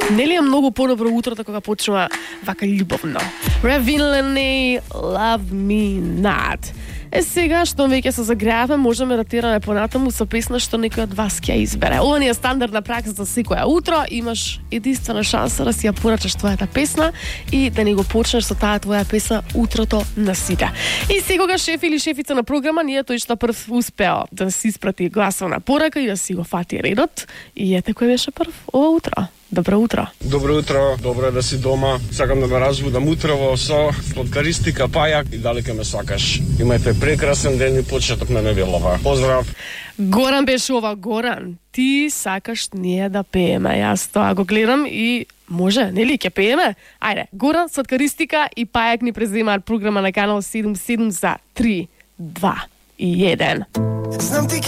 Нели е многу подобро утрото кога почнува вака љубовно. Ravillene, Love Me Not. Сега што веќе се загреаваме, можеме да тераме понатаму со песна што некој од вас ќе избере. Ова не е стандардна пракса за секоја утро, имаш единствена шанса да си ја порачаш твојата песна и да не го почнеш со таа твоја песна утрото на сите. И секогаш шеф или шефица на програма ние тој што прв успеа да си испрати гласовна порака и да си го фати редот. И ете кој беше прв ова утро. Добро утро. Добро утро, добро е да си дома. Сакам да ме разбудам утрово со сладкаристика, пајак и дали ке ме сакаш. Имајте прекрасен ден и почеток на неделова. Поздрав. Горан беше ова, Горан. Ти сакаш ние да пееме. Јас тоа го гледам и може, нели, ќе пееме? Ајде, Горан, сладкаристика и пајак ни преземаат програма на канал 77 за 3, 2 и 1.